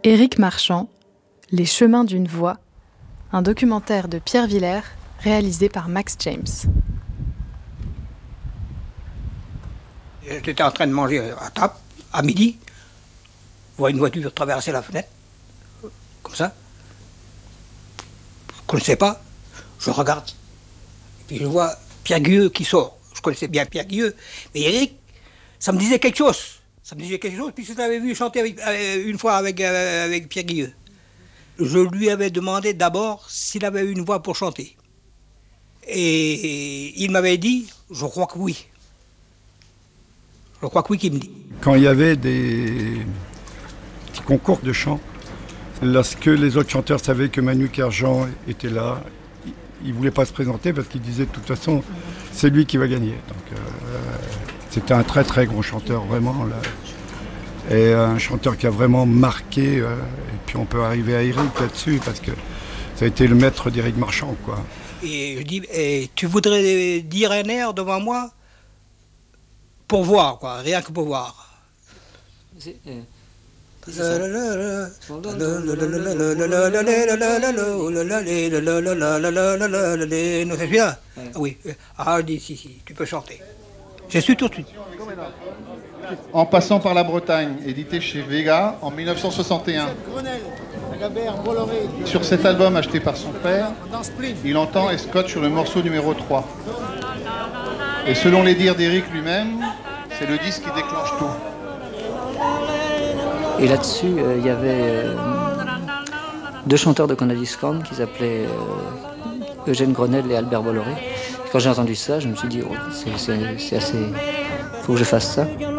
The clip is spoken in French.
Éric Marchand, Les chemins d'une voix, un documentaire de Pierre Villers réalisé par Max James. J'étais en train de manger à table, à midi. Je vois une voiture traverser la fenêtre, comme ça. Je ne connaissais pas, je regarde. Et puis je vois Pierre Guilleux qui sort. Je connaissais bien Pierre Guilleux, mais Éric, ça me disait quelque chose. Ça me disait quelque chose, puisque je l'avais vu chanter une fois avec Pierre Guilleux. Je lui avais demandé d'abord s'il avait une voix pour chanter. Et il m'avait dit, je crois que oui. Je crois que oui qu'il me dit. Quand il y avait des petits concours de chant, lorsque les autres chanteurs savaient que Manu Kerjan était là, ils ne voulaient pas se présenter parce qu'ils disaient de toute façon, c'est lui qui va gagner. Donc, c'était un très très gros chanteur, vraiment. Là. Et un chanteur qui a vraiment marqué. Et puis on peut arriver à Éric là-dessus parce que ça a été le maître d'Éric Marchand, quoi. Et je dis, tu voudrais dire un air devant moi pour voir, quoi, rien que pour voir. Nous c'est bien. Oui. Ah, dis si, tu peux chanter. Je suis tout de suite. En passant par la Bretagne, édité chez Vega en 1961. Sur cet album acheté par son père, il entend et scotche sur le morceau numéro 3. Et selon les dires d'Éric lui-même, c'est le disque qui déclenche tout. Et là-dessus, il y avait deux chanteurs de Conadiscam qui s'appelaient Eugène Grenelle et Albert Bolloré. Quand j'ai entendu ça, je me suis dit, oh, c'est assez... faut que je fasse ça.